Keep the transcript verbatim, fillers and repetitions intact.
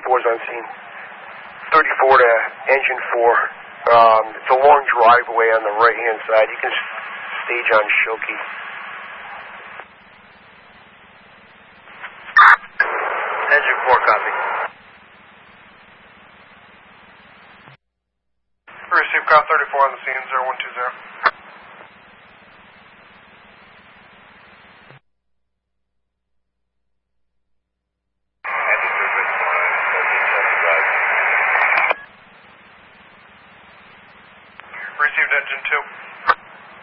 thirty-four is on scene. thirty-four to engine four. Um, it's a long driveway on the right-hand side. You can stage on Shoki. Engine four, copy. Receive call thirty-four on the scene, zero one two zero.